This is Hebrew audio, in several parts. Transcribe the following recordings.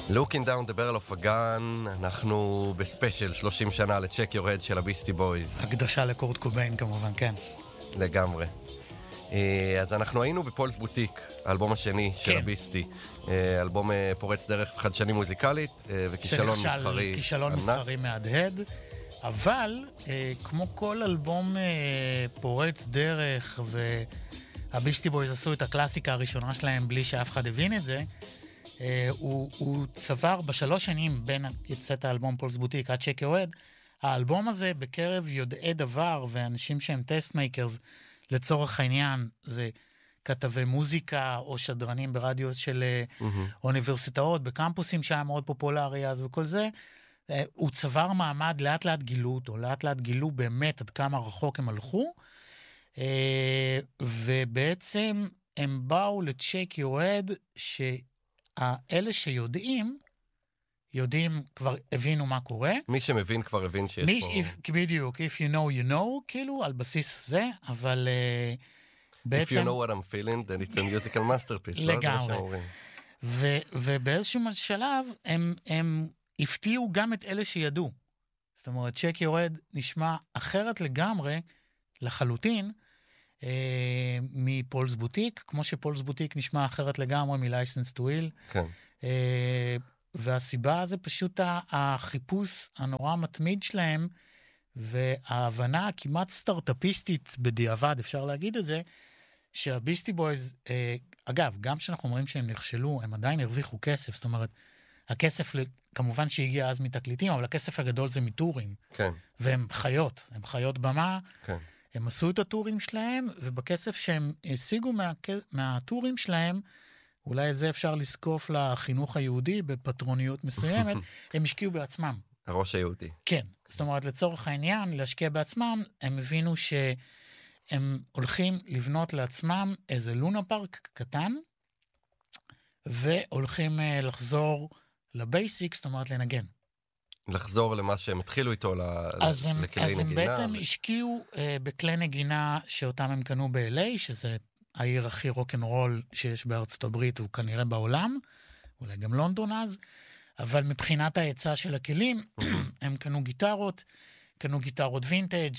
Looking down the barrel of a gun, אנחנו בספיישל 30 שנה ל-Check Your Head של הביסטי בויז. הקדשה לקורט קוביין כמובן, כן. לגמרי. אז אנחנו היינו בפולס בוטיק, האלבום השני של הביסטי. אלבום פורץ דרך חדשני מוזיקלית וכישלון מסחרי. כישלון מסחרי מהדהד, אבל כמו כל אלבום פורץ דרך, והביסטי בויז עשו את הקלאסיקה הראשונה שלהם בלי שאף אחד הבין את זה, הוא צבר בשלוש שנים בין יצאת האלבום פולס בוטיק עד Check Your Head, האלבום הזה בקרב יודעי דבר ואנשים שהם טסט מייקרס, לצורך העניין זה כתבי מוזיקה או שדרנים ברדיו של אוניברסיטאות, בקמפוסים שהיה מאוד פופולרי אז וכל זה, הוא צבר מעמד, לאט לאט גילו אותו, לאט לאט גילו באמת עד כמה רחוק הם הלכו, ובעצם הם באו ל-Check Your Head שהאלה שיודעים, כבר הבינו מה קורה. מי שמבין כבר הבין שיש פה... בדיוק, if you know, you know, כאילו, על בסיס זה, אבל בעצם... If you know what I'm feeling, then it's a musical masterpiece. לגמרי. ובאיזשהו שלב, הם הפתיעו גם את אלה שידעו. זאת אומרת, Check Your Head נשמע אחרת לגמרי, לחלוטין, מפולס בוטיק, כמו שפולס בוטיק נשמע אחרת לגמרי מ-License to Ill. כן. והסיבה זה פשוט החיפוש הנורא מתמיד שלהם, וההבנה הכמעט סטארט-אפיסטית בדיעבד, אפשר להגיד את זה, שהביסטי בויז, אגב, גם שאנחנו אומרים שהם נכשלו, הם עדיין הרוויחו כסף, זאת אומרת, הכסף כמובן שהגיע אז מתקליטים, אבל הכסף הגדול זה מטורים. כן. והם חיות, הם חיות במה, כן. הם עשו את הטורים שלהם, ובכסף שהם השיגו מהטורים שלהם, אולי את זה אפשר לסקוף לחינוך היהודי בפטרוניות מסוימת, הם השקיעו בעצמם. הראש היהודי. כן, זאת אומרת, לצורך העניין, להשקיע בעצמם, הם הבינו שהם הולכים לבנות לעצמם איזה לונה פארק קטן, והולכים לחזור לבייסיק, זאת אומרת, לנגן. לחזור למה שהם התחילו איתו, לכלי נגינה. אז הם בעצם השקיעו בכלי נגינה שאותם הם קנו ב-LA, שזה העיר הכי רוק'נ'רול שיש בארצות הברית, הוא כנראה בעולם, אולי גם לונדון אז, אבל מבחינת ההיצע של הכלים, הם קנו גיטרות וינטג',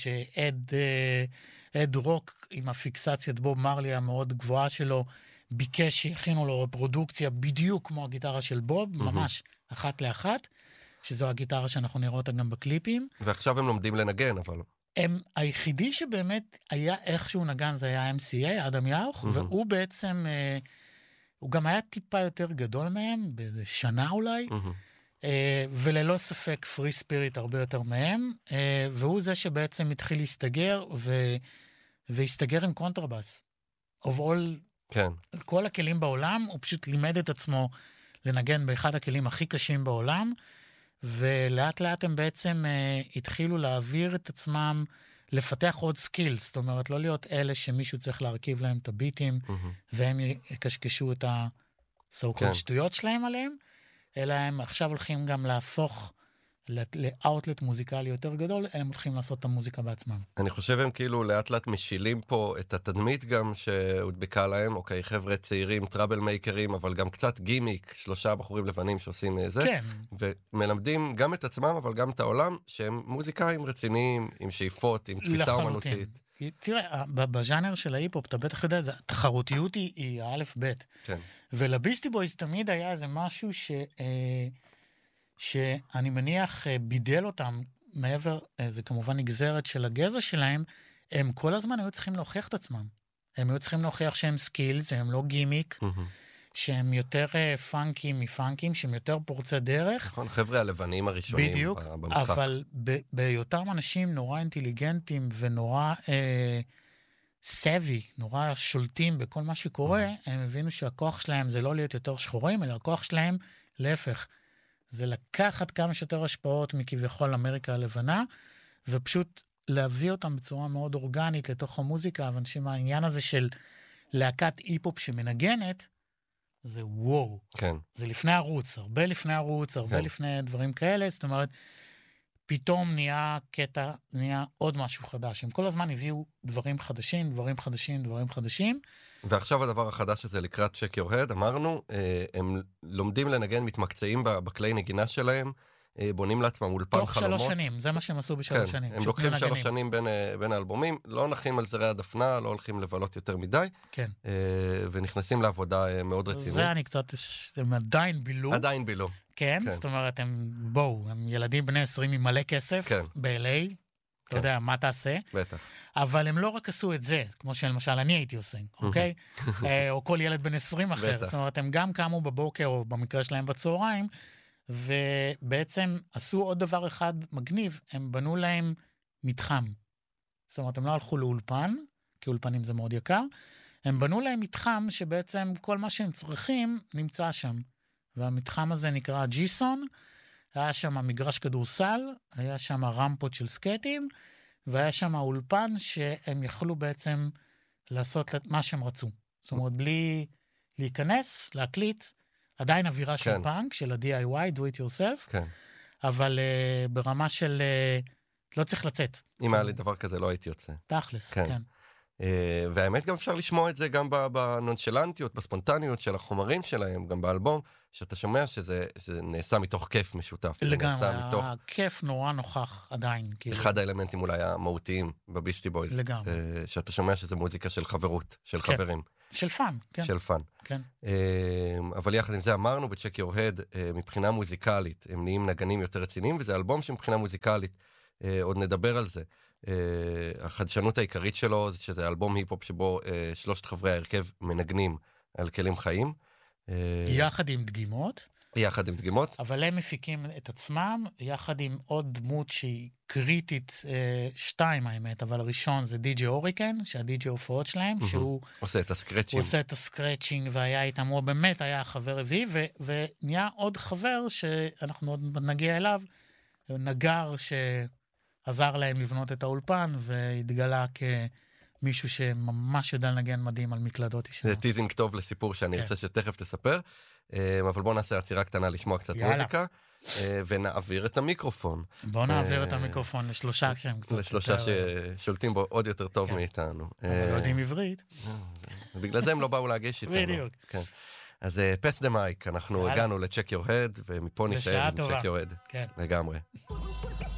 אד רוק עם הפיקסציית בוב מרלי המאוד גבוהה שלו, ביקש שיכינו לו רפרודוקציה בדיוק כמו הגיטרה של בוב, ממש אחת לאחת, שזו הגיטרה שאנחנו נראה אותה גם בקליפים. ועכשיו הם לומדים לנגן, אבל... היחידי שבאמת היה איכשהו נגן זה היה MCA, אדם יאוך, והוא בעצם, הוא גם היה טיפה יותר גדול מהם, באיזה שנה אולי, וללא ספק פרי ספיריט הרבה יותר מהם, והוא זה שבעצם התחיל להסתגר, והסתגר עם קונטרבאס. כן. כל הכלים בעולם, הוא פשוט לימד את עצמו לנגן באחד הכלים הכי קשים בעולם, ולאט לאט הם בעצם התחילו להעביר את עצמם, לפתח עוד סקילס, זאת אומרת, לא להיות אלה שמישהו צריך להרכיב להם את הביטים, והם יקשקשו את הסו-קוד שטויות שלהם עליהם, אלא הם עכשיו הולכים גם להפוך לאוטלט מוזיקלי יותר גדול, הם הולכים לעשות את המוזיקה בעצמם. אני חושב הם כאילו לאט לאט משילים פה את התדמית גם שהודבקה להם, אוקיי, חבר'ה צעירים, טראבל מייקרים, אבל גם קצת גימיק, 3 בחורים לבנים שעושים זה, כן. ומלמדים גם את עצמם, אבל גם את העולם, שהם מוזיקאים רציניים, עם שאיפות, עם תפיסה אומנותית. תראה, בז'אנר של ההיפ-הופ, אתה בטח יודע, התחרותיות היא האלף בית. כן. ולביסטי בויז תמיד היה איזה משהו שאני מניח בידל אותם מעבר, זה כמובן נגזרת של הגזע שלהם, הם כל הזמן היו צריכים להוכיח את עצמם. הם היו צריכים להוכיח שהם סקילס, הם לא גימיק, שהם יותר פאנקים מפאנקים, שהם יותר פורצי דרך. נכון, חבר'ה הלבנים הראשונים בדיוק, במשחק. אבל בהיותם אנשים נורא אינטליגנטים ונורא סבי, נורא שולטים בכל מה שקורה, הם הבינו שהכוח שלהם זה לא להיות יותר שחורים, אלא הכוח שלהם להפך. זה לקחת כמה שיותר השפעות מכביכול אמריקה הלבנה, ופשוט להביא אותם בצורה מאוד אורגנית לתוך המוזיקה, ואנשים העניין הזה של להקת היפ-הופ שמנגנת, זה וואו. כן. זה לפני ערוץ, הרבה לפני ערוץ, הרבה כן. לפני דברים כאלה, זאת אומרת, פתאום נהיה קטע, נהיה עוד משהו חדש. הם כל הזמן הביאו דברים חדשים, דברים חדשים, דברים חדשים, ועכשיו הדבר החדש הזה לקראת Check Your Head, אמרנו, הם לומדים לנגן, מתמקצעים בכלי נגינה שלהם, בונים לעצמם אולפן תוך חלומות. תוך 3 שנים, זה מה שהם עשו ב3 שנים. הם לוקחים 3 שנים בין האלבומים, לא נחים על זרי הדפנה, לא הולכים לבלות יותר מדי, כן. ונכנסים לעבודה מאוד רצינית. זה אני קצת, הם עדיין בילו. עדיין בילו. כן, זאת אומרת, הם ילדים בני 20 עם מלא כסף, ב-LA, אתה יודע, מה תעשה? בטח. אבל הם לא רק עשו את זה, כמו שלמשל אני הייתי עושה, אוקיי? או כל ילד בן 20 אחר. זאת אומרת, הם גם קמו בבוקר, או במקרה שלהם בצהריים, ובעצם עשו עוד דבר אחד מגניב, הם בנו להם מתחם. זאת אומרת, הם לא הלכו לאולפן, כי אולפנים זה מאוד יקר, הם בנו להם מתחם שבעצם כל מה שהם צריכים נמצא שם. והמתחם הזה נקרא ג'יסון, היה שם מגרש כדורסל, היה שם רמפות של סקייטים, והיה שם אולפן שהם יכלו בעצם לעשות מה שהם רצו. זאת אומרת, בלי להיכנס, להקליט, עדיין אווירה של פאנק, של ה-DIY, do it yourself, אבל ברמה של לא צריך לצאת. אם היה לי דבר כזה, לא הייתי יוצא. תכלס, כן. והאמת גם אפשר לשמוע את זה גם בנונשלנטיות, בספונטניות של החומרים שלהם, גם באלבום, שאתה שומע שזה נעשה מתוך כיף משותף. לגמרי, הכיף נורא נוכח עדיין. אחד האלמנטים אולי המהותיים בביסטי בויז. לגמרי. שאתה שומע שזה מוזיקה של חברות, של חברים. של פן, כן. של פן. כן. אבל יחד עם זה אמרנו ב-Check Your Head, מבחינה מוזיקלית, הם נהיים נגנים יותר רציניים, וזה אלבום שמבחינה מוזיקלית, עוד נדבר על זה. החדשנות העיקרית שלו, זה שזה אלבום היפ-הופ שבו 3 חברי ההרכב מנגנים על כלים חיים. יחד עם דגימות. יחד עם דגימות. אבל הם מפיקים את עצמם, יחד עם עוד דמות שהיא קריטית, 2 האמת, אבל הראשון זה די.ג'י אוריקן, שהדי.ג'י הופעות שלהם, שהוא עושה את הסקרצ'ינג. הוא עושה את הסקרצ'ינג, והיה איתם, הוא באמת היה חבר רביעי, ונהיה עוד חבר שאנחנו עוד נגיע אליו, נגר שעזר להם לבנות את האולפן, והתגלה כמישהו שממש יודע לנגן מדהים על מקלדות ישנות. זה טיזינג טוב לסיפור שאני רוצה שתכף תספר, אבל בואו נעשה עצירה קטנה לשמוע קצת מוזיקה, ונעביר את המיקרופון. בואו נעביר את המיקרופון לשלושה שהם קצת לשלושה ששולטים בו עוד יותר טוב מאיתנו. אבל לא יודעים עברית. בגלל זה הם לא באו להגיש איתנו. בדיוק. אז פס דה מייק, אנחנו הגענו ל-Check Your Head, ומפה נשאר עם Check Your Head. לגמרי.